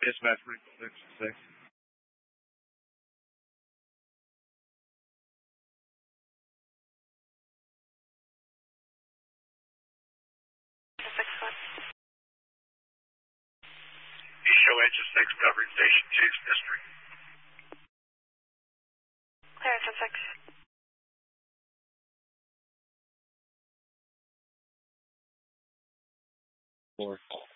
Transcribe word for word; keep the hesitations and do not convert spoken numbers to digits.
Dispatch six six. Show engine six covering station Chase District. Clear engine six. Four.